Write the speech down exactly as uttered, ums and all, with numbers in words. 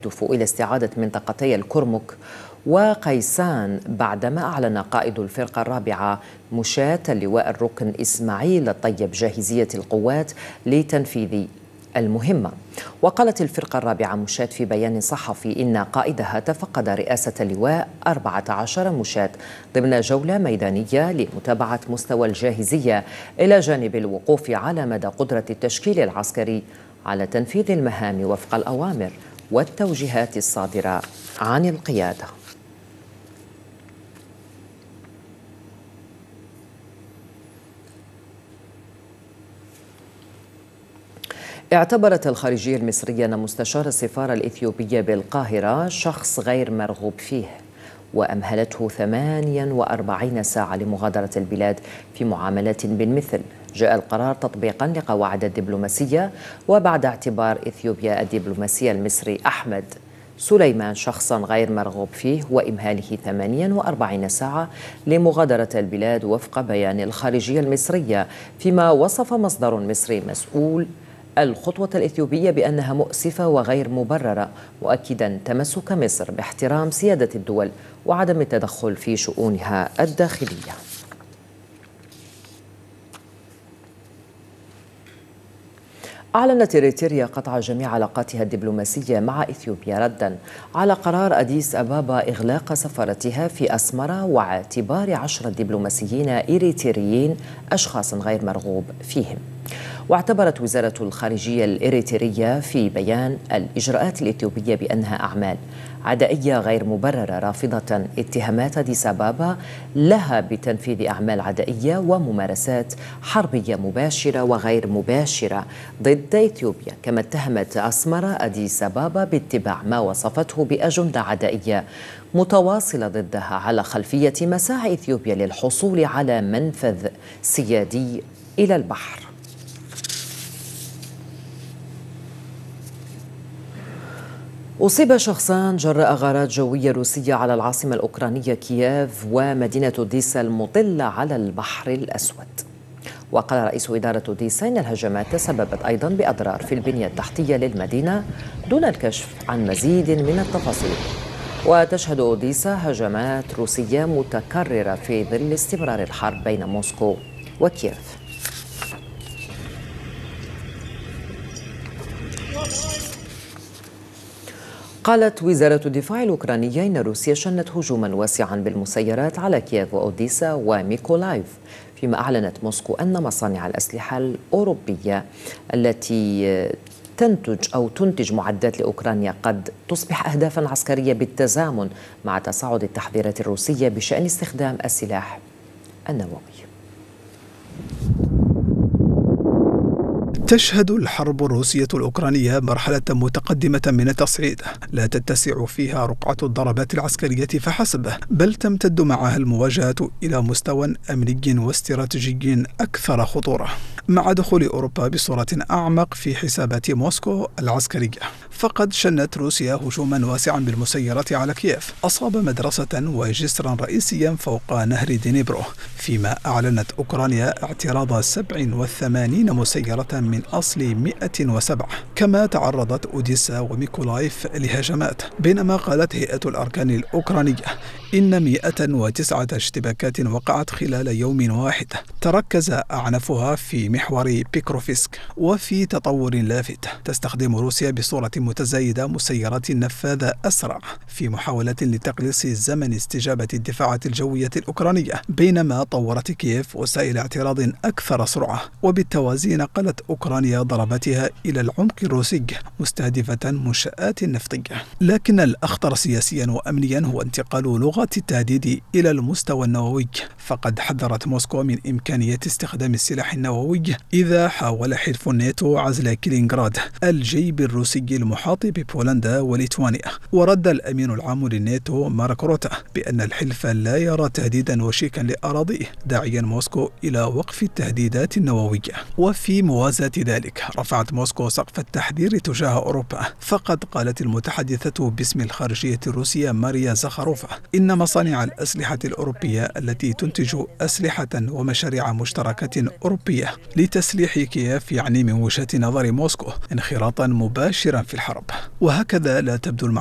يهدف إلى استعادة منطقتي الكرمك وقيسان بعدما أعلن قائد الفرقة الرابعة مشاة اللواء الركن إسماعيل الطيب جاهزية القوات لتنفيذ المهمة. وقالت الفرقة الرابعة مشاة في بيان صحفي إن قائدها تفقد رئاسة اللواء أربعة عشر مشاة ضمن جولة ميدانية لمتابعة مستوى الجاهزية إلى جانب الوقوف على مدى قدرة التشكيل العسكري على تنفيذ المهام وفق الأوامر والتوجيهات الصادرة عن القيادة. اعتبرت الخارجية المصرية أن مستشار السفارة الإثيوبية بالقاهرة شخص غير مرغوب فيه، وأمهلته ثمانية وأربعين ساعة لمغادرة البلاد في معاملات بالمثل. جاء القرار تطبيقا لقواعد الدبلوماسية، وبعد اعتبار إثيوبيا الدبلوماسي المصري أحمد سليمان شخصا غير مرغوب فيه وإمهاله ثمانية وأربعين ساعة لمغادرة البلاد وفق بيان الخارجية المصرية، فيما وصف مصدر مصري مسؤول الخطوة الإثيوبية بأنها مؤسفة وغير مبررة، مؤكدا تمسك مصر باحترام سيادة الدول وعدم التدخل في شؤونها الداخلية. أعلنت إريتريا قطع جميع علاقاتها الدبلوماسية مع إثيوبيا ردا على قرار أديس أبابا إغلاق سفارتها في أسمرة واعتبار عشرة دبلوماسيين إريتريين أشخاص غير مرغوب فيهم. واعتبرت وزارة الخارجية الإريترية في بيان الإجراءات الإثيوبية بأنها أعمال عدائية غير مبررة، رافضة اتهامات أديس أبابا لها بتنفيذ أعمال عدائية وممارسات حربية مباشرة وغير مباشرة ضد إثيوبيا. كما اتهمت أسمرة أديس أبابا باتباع ما وصفته بأجندة عدائية متواصلة ضدها على خلفية مساعي إثيوبيا للحصول على منفذ سيادي إلى البحر. أصيب شخصان جراء غارات جوية روسية على العاصمة الأوكرانية كييف ومدينة أوديسا المطلة على البحر الأسود. وقال رئيس إدارة أوديسا إن الهجمات تسببت أيضا بأضرار في البنية التحتية للمدينة دون الكشف عن مزيد من التفاصيل. وتشهد أوديسا هجمات روسية متكررة في ظل استمرار الحرب بين موسكو وكييف. قالت وزارة الدفاع الأوكرانية إن روسيا شنت هجوما واسعا بالمسيرات على كييف وأوديسا وميكولايف، فيما أعلنت موسكو أن مصانع الأسلحة الأوروبية التي تنتج أو تنتج معدات لأوكرانيا قد تصبح أهدافا عسكرية بالتزامن مع تصاعد التحذيرات الروسية بشأن استخدام السلاح النووي. تشهد الحرب الروسية الأوكرانية مرحلة متقدمة من التصعيد لا تتسع فيها رقعة الضربات العسكرية فحسب، بل تمتد معها المواجهة إلى مستوى أمني واستراتيجي أكثر خطورة، مع دخول أوروبا بصورة أعمق في حسابات موسكو العسكرية. فقد شنت روسيا هجوما واسعا بالمسيرات على كييف أصاب مدرسة وجسرا رئيسيا فوق نهر دينيبرو، فيما أعلنت أوكرانيا اعتراض سبع وثمانين مسيرة من أصل مئة وسبعة. كما تعرضت أوديسا وميكولايف لهجمات، بينما قالت هيئة الأركان الأوكرانية إن مئة وتسعة اشتباكات وقعت خلال يوم واحد تركز أعنفها في محور بيكروفسك. وفي تطور لافت، تستخدم روسيا بصورة متزايدة مسيرات نفاذة أسرع في محاولة لتقليص زمن استجابة الدفاعات الجوية الأوكرانية، بينما طورت كييف وسائل اعتراض أكثر سرعة. وبالتوازي نقلت أوكرانيا ضرباتها إلى العمق الروسي مستهدفة منشآت نفطية. لكن الأخطر سياسيا وأمنيا هو انتقال لغة التهديد إلى المستوى النووي، فقد حذرت موسكو من إمكانية استخدام السلاح النووي إذا حاول حلف الناتو عزل كلينغراد الجيب الروسي المحاط ببولندا وليتوانيا. ورد الأمين العام للناتو مارك روتا بأن الحلف لا يرى تهديدا وشيكا لأراضيه، داعيا موسكو إلى وقف التهديدات النووية. وفي موازاة مواجهة ذلك رفعت موسكو سقف التحذير تجاه أوروبا، فقد قالت المتحدثة باسم الخارجية الروسية ماريا زخاروفا إن مصانع الأسلحة الأوروبية التي تنتج أسلحة ومشاريع مشتركة أوروبية لتسليح كييف يعني من وجهة نظر موسكو انخراطا مباشرا في الحرب. وهكذا لا تبدو